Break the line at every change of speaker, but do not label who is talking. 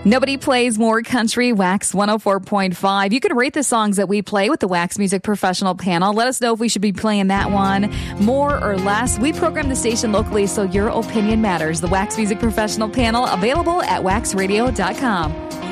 Nobody plays more country. Wax 104.5. You can rate the songs that we play with the Wax Music Professional panel. Let us know if we should be playing that one more or less. We program the station locally, so your opinion matters. The Wax Music Professional panel, available at waxradio.com.